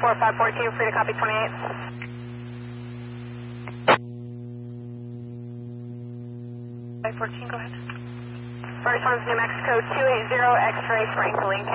4542, free to copy 28. 514, go ahead. First one's New Mexico 280, X-ray, Franklin.